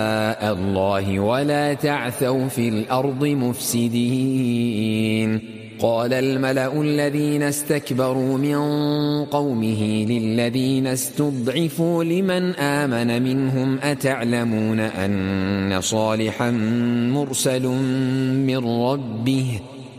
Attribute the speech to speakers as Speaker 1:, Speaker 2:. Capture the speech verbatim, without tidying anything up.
Speaker 1: الله ولا تعثوا في الأرض مفسدين. قال الملأ الذين استكبروا من قومه للذين استضعفوا لمن آمن منهم أتعلمون أن صالحا مرسل من ربه